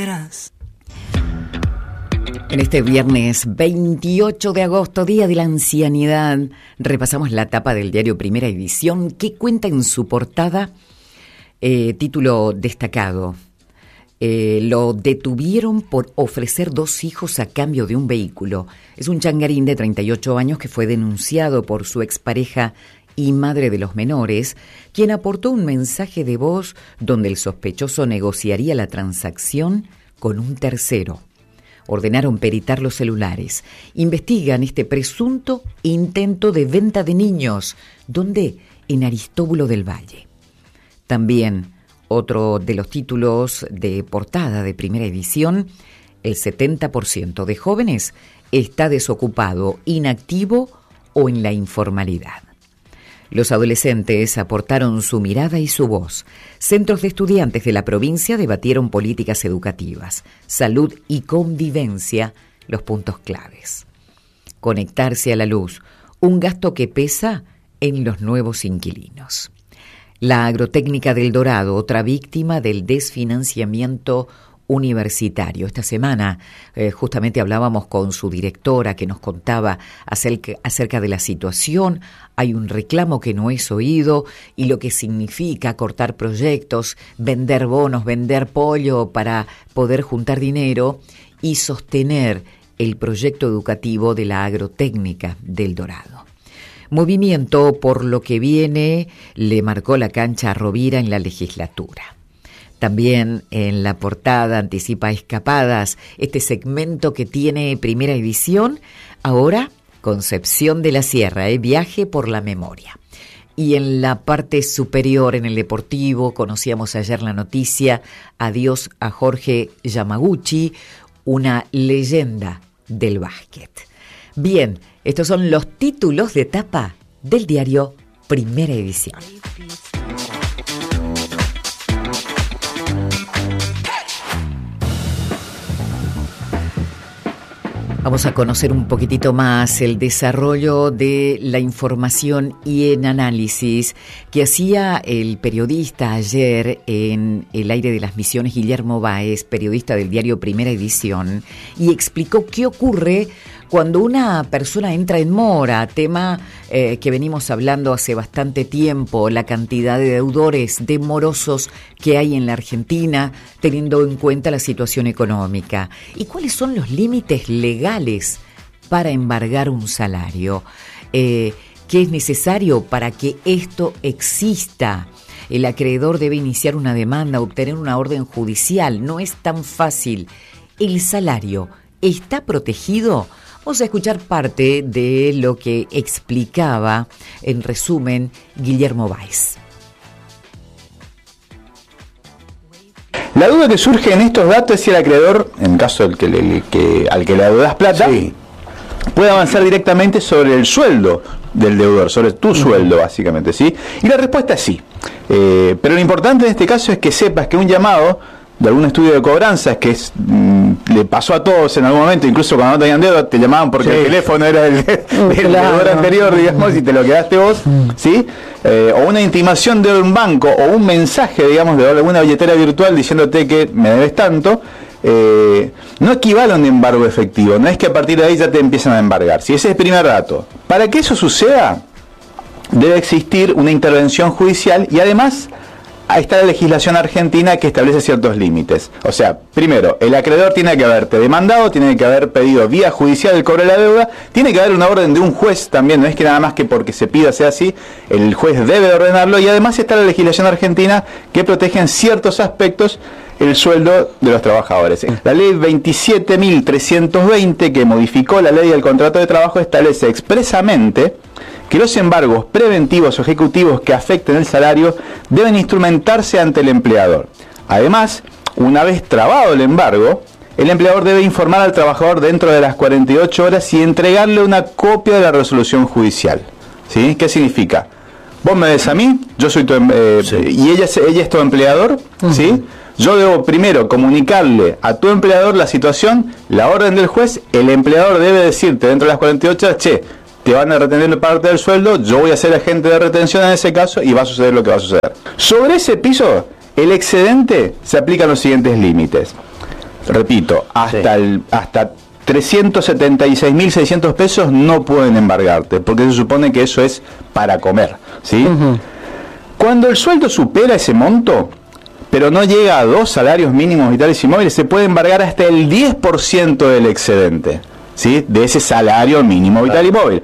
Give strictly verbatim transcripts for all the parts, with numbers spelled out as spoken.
En este viernes veintiocho de agosto, Día de la Ancianidad, repasamos la tapa del diario Primera Edición, que cuenta en su portada, eh, título destacado, eh, lo detuvieron por ofrecer dos hijos a cambio de un vehículo. Es un changarín de treinta y ocho años que fue denunciado por su expareja y madre de los menores, quien aportó un mensaje de voz donde el sospechoso negociaría la transacción con un tercero. Ordenaron peritar los celulares. Investigan este presunto intento de venta de niños. ¿Dónde? En Aristóbulo del Valle. También otro de los títulos de portada de Primera Edición, el setenta por ciento de jóvenes está desocupado, inactivo o en la informalidad. Los adolescentes aportaron su mirada y su voz. Centros de estudiantes de la provincia debatieron políticas educativas, salud y convivencia, los puntos claves. Conectarse a la luz, un gasto que pesa en los nuevos inquilinos. La agrotécnica del Dorado, otra víctima del desfinanciamiento universitario. Esta semana eh, justamente hablábamos con su directora que nos contaba acerca, acerca de la situación. Hay un reclamo que no es oído y lo que significa cortar proyectos, vender bonos, vender pollo para poder juntar dinero y sostener el proyecto educativo de la agrotécnica del Dorado. Movimiento por lo que viene le marcó la cancha a Rovira en la legislatura. También en la portada anticipa Escapadas, este segmento que tiene Primera Edición, ahora Concepción de la Sierra, ¿eh? Viaje por la memoria. Y en la parte superior, en el deportivo, conocíamos ayer la noticia, adiós a Jorge Yamaguchi, una leyenda del básquet. Bien, estos son los títulos de tapa del diario Primera Edición. Vamos a conocer un poquitito más el desarrollo de la información y en análisis que hacía el periodista ayer en el aire de las Misiones, Guillermo Báez, periodista del diario Primera Edición, y explicó qué ocurre cuando una persona entra en mora, tema eh, que venimos hablando hace bastante tiempo, la cantidad de deudores, de morosos que hay en la Argentina, teniendo en cuenta la situación económica. ¿Y cuáles son los límites legales para embargar un salario? Eh, ¿Qué es necesario para que esto exista? El acreedor debe iniciar una demanda, obtener una orden judicial. No es tan fácil. ¿El salario está protegido? Vamos a escuchar parte de lo que explicaba, en resumen, Guillermo Báez. La duda que surge en estos datos es si el acreedor, en caso del que, le, que al que le adeudas plata, sí, puede avanzar directamente sobre el sueldo del deudor, sobre tu uh-huh. sueldo, básicamente, ¿sí? Y la respuesta es sí. Eh, pero lo importante en este caso es que sepas que un llamado de algún estudio de cobranzas que es, mmm, le pasó a todos en algún momento, incluso cuando no tenían deuda, te llamaban porque sí, el teléfono era el, el claro. deudor anterior, digamos, y te lo quedaste vos, ¿sí? Eh, o una intimación de un banco, o un mensaje, digamos, de alguna billetera virtual diciéndote que me debes tanto, eh, no equivale a un embargo efectivo, no es que a partir de ahí ya te empiezan a embargar. Si ese es el primer dato. Para que eso suceda, debe existir una intervención judicial y además ahí está la legislación argentina que establece ciertos límites. O sea, primero, el acreedor tiene que haberte demandado, tiene que haber pedido vía judicial el cobro de la deuda, tiene que haber una orden de un juez también, no es que nada más que porque se pida sea así, el juez debe ordenarlo, y además está la legislación argentina que protege en ciertos aspectos el sueldo de los trabajadores. La ley veintisiete mil trescientos veinte, que modificó la ley del contrato de trabajo, establece expresamente que los embargos preventivos o ejecutivos que afecten el salario deben instrumentarse ante el empleador. Además, una vez trabado el embargo, el empleador debe informar al trabajador dentro de las cuarenta y ocho horas y entregarle una copia de la resolución judicial. ¿Sí? ¿Qué significa? Vos me des a mí, yo soy tu eh, sí. y ella, ella es tu empleador, uh-huh. ¿sí? Yo debo primero comunicarle a tu empleador la situación, la orden del juez, el empleador debe decirte dentro de las cuarenta y ocho horas, che, te van a retener parte del sueldo, yo voy a ser agente de retención en ese caso y va a suceder lo que va a suceder. Sobre ese piso, el excedente se aplican los siguientes límites. repito, hasta sí. el hasta trescientos setenta y seis mil seiscientos pesos no pueden embargarte, porque se supone que eso es para comer, ¿sí? Uh-huh. Cuando el sueldo supera ese monto, pero no llega a dos salarios mínimos vitales y móviles, se puede embargar hasta el diez por ciento del excedente, ¿sí? De ese salario mínimo vital y móvil.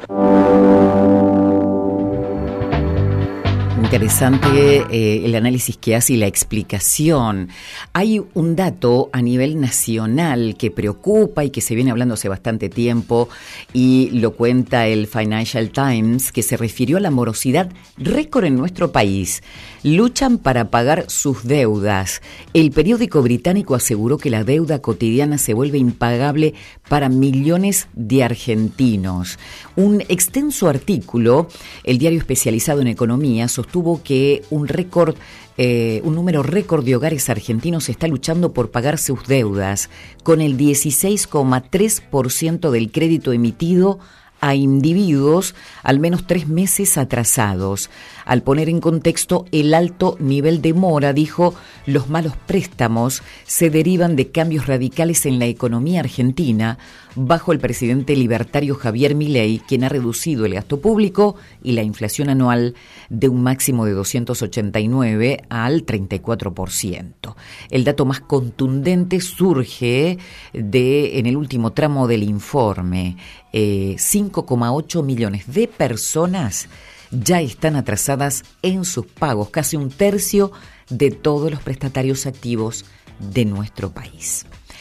Interesante eh, el análisis que hace y la explicación. Hay un dato a nivel nacional que preocupa y que se viene hablando hace bastante tiempo, y lo cuenta el Financial Times, que se refirió a la morosidad récord en nuestro país. Luchan para pagar sus deudas. El periódico británico aseguró que la deuda cotidiana se vuelve impagable para millones de argentinos. Un extenso artículo, el diario especializado en economía, sostuvo que un récord, eh, un número récord de hogares argentinos está luchando por pagar sus deudas, con el dieciséis coma tres por ciento del crédito emitido a individuos al menos tres meses atrasados. Al poner en contexto el alto nivel de mora, dijo, los malos préstamos se derivan de cambios radicales en la economía argentina bajo el presidente libertario Javier Milei, quien ha reducido el gasto público y la inflación anual de un máximo de doscientos ochenta y nueve al treinta y cuatro por ciento. El dato más contundente surge de en el último tramo del informe. Eh, cinco coma ocho millones de personas ya están atrasadas en sus pagos, casi un tercio de todos los prestatarios activos de nuestro país.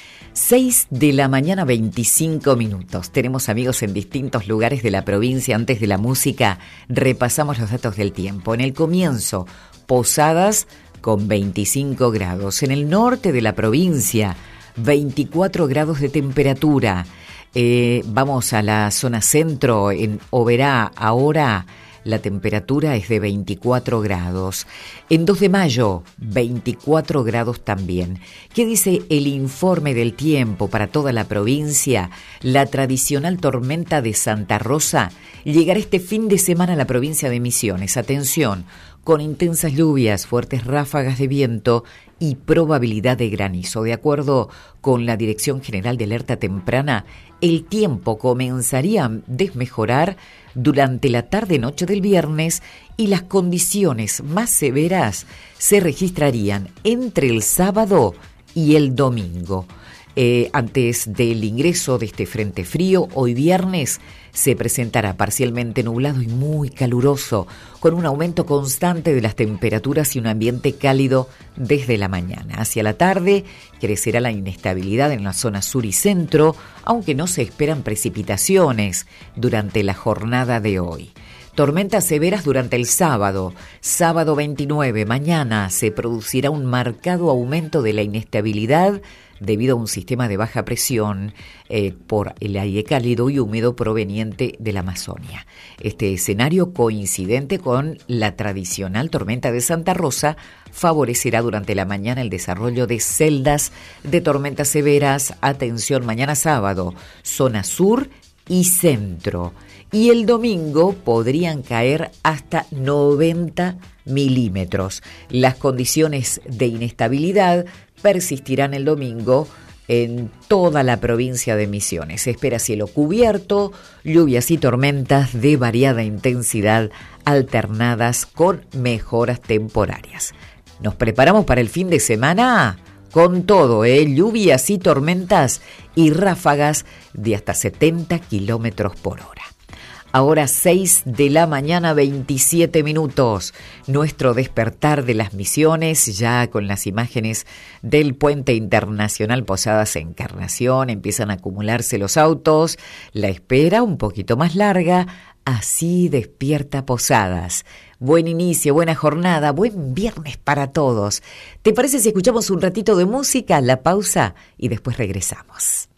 seis de la mañana, veinticinco minutos. Tenemos amigos en distintos lugares de la provincia. Antes de la música, repasamos los datos del tiempo. En el comienzo, Posadas con veinticinco grados. En el norte de la provincia, veinticuatro grados de temperatura. Eh, vamos a la zona centro, en Oberá, ahora la temperatura es de veinticuatro grados. En dos de mayo, veinticuatro grados también. ¿Qué dice el informe del tiempo para toda la provincia? La tradicional tormenta de Santa Rosa llegará este fin de semana a la provincia de Misiones. Atención, con intensas lluvias, fuertes ráfagas de viento y probabilidad de granizo. De acuerdo con la Dirección General de Alerta Temprana, el tiempo comenzaría a desmejorar durante la tarde-noche del viernes y las condiciones más severas se registrarían entre el sábado y el domingo. Eh, antes del ingreso de este frente frío, hoy viernes se presentará parcialmente nublado y muy caluroso, con un aumento constante de las temperaturas y un ambiente cálido desde la mañana. Hacia la tarde crecerá la inestabilidad en la zona sur y centro, aunque no se esperan precipitaciones durante la jornada de hoy. Tormentas severas durante el sábado. Sábado veintinueve, mañana, se producirá un marcado aumento de la inestabilidad debido a un sistema de baja presión eh, por el aire cálido y húmedo proveniente de la Amazonia. Este escenario, coincidente con la tradicional tormenta de Santa Rosa, favorecerá durante la mañana el desarrollo de celdas de tormentas severas. Atención, mañana sábado, zona sur y centro. Y el domingo podrían caer hasta noventa milímetros. Las condiciones de inestabilidad persistirán el domingo en toda la provincia de Misiones. Se espera cielo cubierto, lluvias y tormentas de variada intensidad alternadas con mejoras temporarias. Nos preparamos para el fin de semana con todo, ¿eh? Lluvias y tormentas y ráfagas de hasta setenta kilómetros por hora. Ahora seis de la mañana, veintisiete minutos. Nuestro despertar de las Misiones, ya con las imágenes del Puente Internacional Posadas Encarnación. Empiezan a acumularse los autos. La espera un poquito más larga. Así despierta Posadas. Buen inicio, buena jornada, buen viernes para todos. ¿Te parece si escuchamos un ratito de música, la pausa, y después regresamos?